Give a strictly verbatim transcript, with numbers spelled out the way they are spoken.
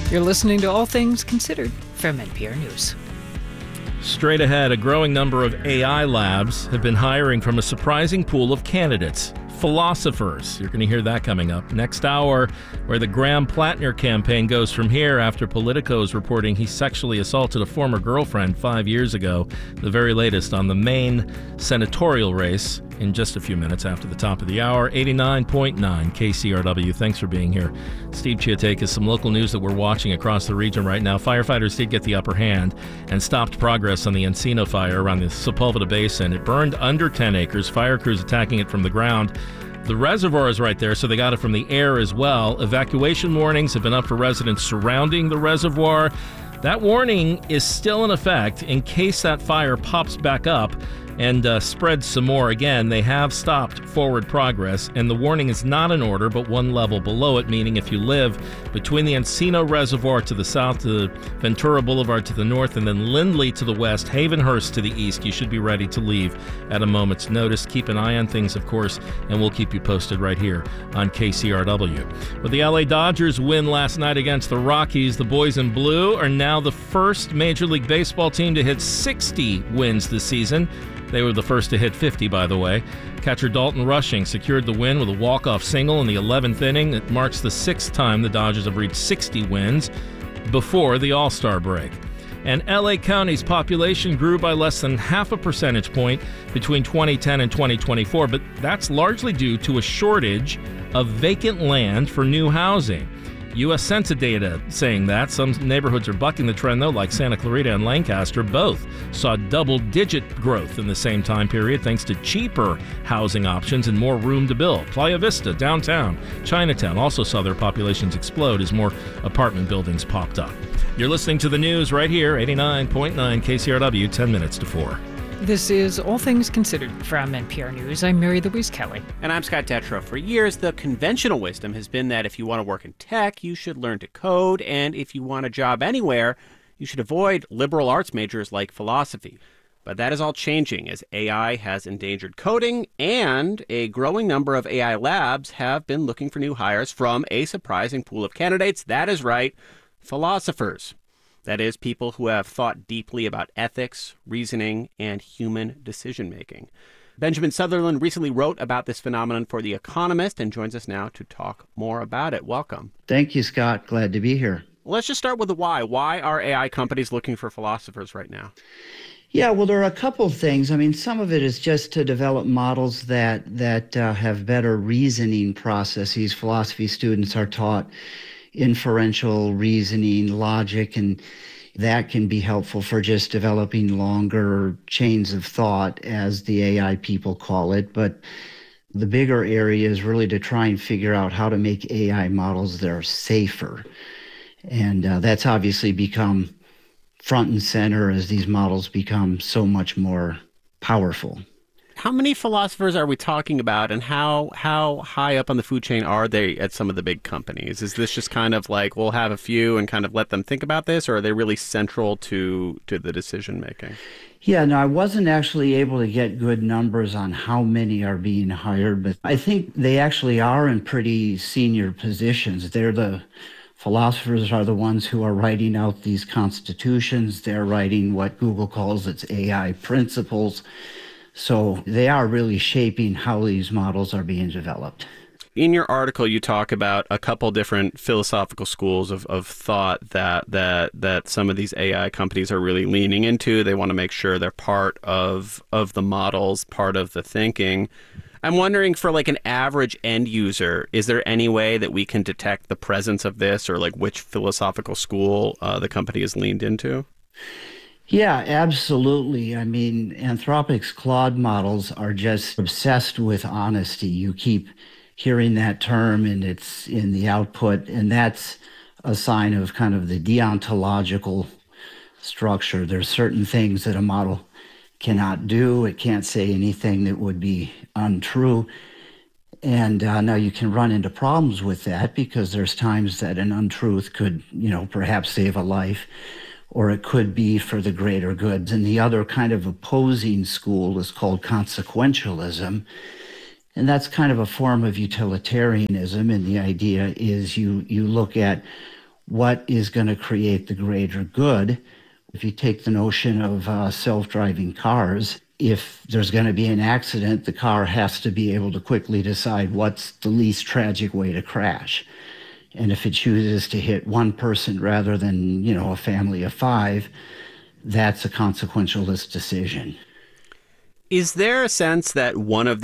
You're listening to All Things Considered from N P R News. Straight ahead, a growing number of A I labs have been hiring from a surprising pool of candidates. Philosophers. You're going to hear that coming up. Next hour, where the Graham Plattner campaign goes from here after Politico is reporting he sexually assaulted a former girlfriend five years ago. The very latest on the Maine senatorial race in just a few minutes after the top of the hour. eighty-nine point nine K C R W. Thanks for being here. Steve Chiatakis, some local news that we're watching across the region right now. Firefighters did get the upper hand and stopped progress on the Encino fire around the Sepulveda Basin. It burned under ten acres. Fire crews attacking it from the ground. The reservoir is right there, so they got it from the air as well. Evacuation warnings have been up for residents surrounding the reservoir. That warning is still in effect in case that fire pops back up and uh, spreads some more. Again, they have stopped forward progress, and the warning is not in order, but one level below it, meaning if you live between the Encino Reservoir to the south, to Ventura Boulevard to the north, and then Lindley to the west, Havenhurst to the east, you should be ready to leave at a moment's notice. Keep an eye on things, of course, and we'll keep you posted right here on K C R W. With the L A Dodgers win last night against the Rockies, the boys in blue are now the first Major League Baseball team to hit sixty wins this season. They were the first to hit fifty, by the way. Catcher Dalton Rushing secured the win with a walk-off single in the eleventh inning. It marks the sixth time the Dodgers have reached sixty wins before the All-Star break. And L A County's population grew by less than half a percentage point between twenty ten and twenty twenty-four, but that's largely due to a shortage of vacant land for new housing. U S Census data saying that. Some neighborhoods are bucking the trend, though, like Santa Clarita and Lancaster. Both saw double-digit growth in the same time period thanks to cheaper housing options and more room to build. Playa Vista, downtown, Chinatown also saw their populations explode as more apartment buildings popped up. You're listening to the news right here, eighty-nine point nine K C R W, ten minutes to four. This is All Things Considered from N P R News. I'm Mary Louise Kelly. And I'm Scott Detrow. For years, the conventional wisdom has been that if you want to work in tech, you should learn to code, and if you want a job anywhere, you should avoid liberal arts majors like philosophy. But that is all changing as A I has endangered coding, and a growing number of A I labs have been looking for new hires from a surprising pool of candidates. That is right, philosophers. That is, people who have thought deeply about ethics, reasoning, and human decision-making. Benjamin Sutherland recently wrote about this phenomenon for The Economist and joins us now to talk more about it. Welcome. Thank you, Scott. Glad to be here. Let's just start with the why. Why are A I companies looking for philosophers right now? Yeah, well, there are a couple of things. I mean, some of it is just to develop models that, that uh, have better reasoning processes. Philosophy students are taught inferential reasoning, logic, and that can be helpful for just developing longer chains of thought, as the A I people call it. But the bigger area is really to try and figure out how to make A I models that are safer. And uh, that's obviously become front and center as these models become so much more powerful. How many philosophers are we talking about, and how how high up on the food chain are they at some of the big companies? Is this just kind of like we'll have a few and kind of let them think about this, or are they really central to to the decision making? Yeah, no, I wasn't actually able to get good numbers on how many are being hired, but I think they actually are in pretty senior positions. They're the philosophers are the ones who are writing out these constitutions. They're writing what Google calls its A I principles. So they are really shaping how these models are being developed. In your article, you talk about a couple different philosophical schools of, of thought that, that that some of these A I companies are really leaning into. They want to make sure they're part of, of the models, part of the thinking. I'm wondering, for like an average end user, is there any way that we can detect the presence of this, or like which philosophical school uh, the company has leaned into? Yeah, absolutely. I mean, Anthropic's Claude models are just obsessed with honesty. You keep hearing that term, and it's in the output, and that's a sign of kind of the deontological structure. There's certain things that a model cannot do. It can't say anything that would be untrue. And uh, now you can run into problems with that, because there's times that an untruth could, you know, perhaps save a life, or it could be for the greater good. And the other kind of opposing school is called consequentialism. And that's kind of a form of utilitarianism. And the idea is you, you look at what is going to create the greater good. If you take the notion of uh, self-driving cars, if there's going to be an accident, the car has to be able to quickly decide what's the least tragic way to crash. And if it chooses to hit one person rather than, you know, a family of five, that's a consequentialist decision. Is there a sense that one of